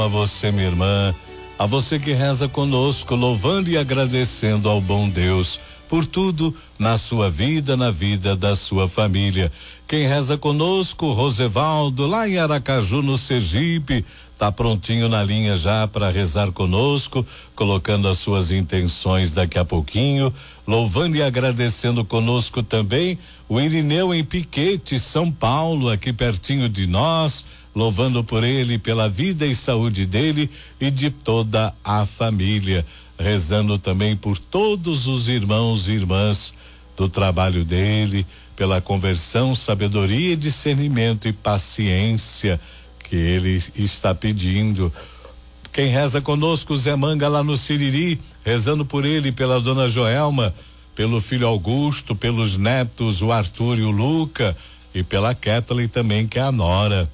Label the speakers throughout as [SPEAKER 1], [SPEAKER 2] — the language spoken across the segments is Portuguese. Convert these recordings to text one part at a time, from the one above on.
[SPEAKER 1] a você, minha irmã, a você que reza conosco, louvando e agradecendo ao bom Deus por tudo na sua vida, na vida da sua família. Quem reza conosco, Rosevaldo, lá em Aracaju, no Sergipe, tá prontinho na linha já para rezar conosco, colocando as suas intenções daqui a pouquinho, louvando e agradecendo conosco também o Irineu em Piquete, São Paulo, aqui pertinho de nós, louvando por ele, pela vida e saúde dele e de toda a família, rezando também por todos os irmãos e irmãs do trabalho dele, pela conversão, sabedoria, discernimento e paciência que ele está pedindo. Quem reza conosco, Zé Manga lá no Siriri, rezando por ele, pela dona Joelma, pelo filho Augusto, pelos netos, o Arthur e o Luca, e pela Kathleen também, que é a nora.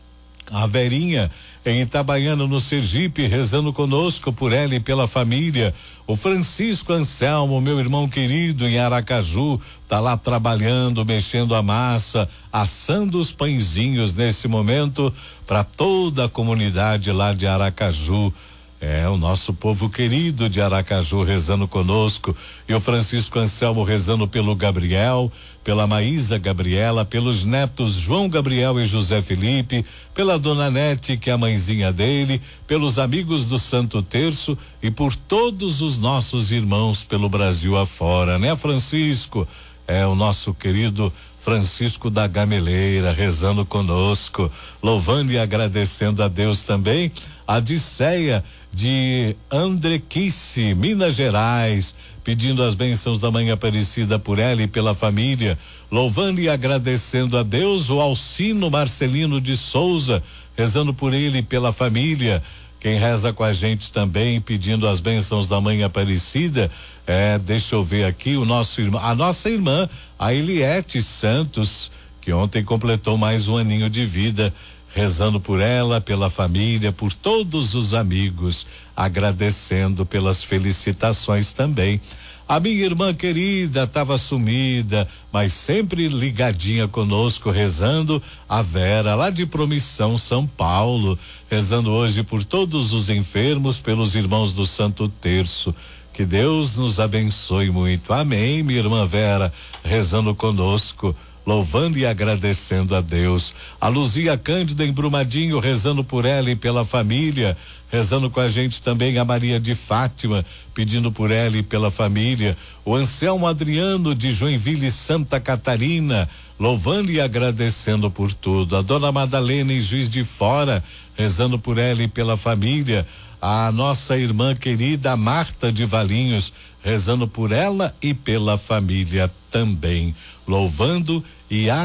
[SPEAKER 1] A Verinha em Itabaiana, no Sergipe, rezando conosco por ela e pela família. O Francisco Anselmo, meu irmão querido, em Aracaju, tá lá trabalhando, mexendo a massa, assando os pãezinhos nesse momento para toda a comunidade lá de Aracaju. É o nosso povo querido de Aracaju rezando conosco, e o Francisco Anselmo rezando pelo Gabriel, pela Maísa Gabriela, pelos netos João Gabriel e José Felipe, pela dona Nete, que é a mãezinha dele, pelos amigos do Santo Terço e por todos os nossos irmãos pelo Brasil afora, né, Francisco? É o nosso querido Francisco da Gameleira rezando conosco, louvando e agradecendo a Deus também. A Diceia de Andrequice, Minas Gerais, pedindo as bênçãos da Mãe Aparecida por ela e pela família, louvando e agradecendo a Deus. O Alcino Marcelino de Souza, rezando por ele e pela família. Quem reza com a gente também, pedindo as bênçãos da Mãe Aparecida, deixa eu ver aqui, a nossa irmã, a Eliette Santos, que ontem completou mais um aninho de vida, rezando por ela, pela família, por todos os amigos, agradecendo pelas felicitações também. A minha irmã querida estava sumida, mas sempre ligadinha conosco, rezando, a Vera, lá de Promissão, São Paulo, rezando hoje por todos os enfermos, pelos irmãos do Santo Terço. Que Deus nos abençoe muito. Amém, minha irmã Vera, rezando conosco, louvando e agradecendo a Deus. A Luzia Cândida em Brumadinho, rezando por ela e pela família, rezando com a gente também a Maria de Fátima, pedindo por ela e pela família. O Anselmo Adriano de Joinville, Santa Catarina, louvando e agradecendo por tudo. A dona Madalena em Juiz de Fora, rezando por ela e pela família. A nossa irmã querida Marta de Valinhos, rezando por ela e pela família também, louvando e